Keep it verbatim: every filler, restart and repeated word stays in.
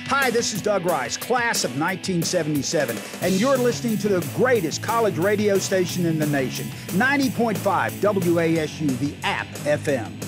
Hi, this is Doug Rice, class of nineteen seventy-seven, and you're listening to the greatest college radio station in the nation, ninety point five W A S U, the App F M.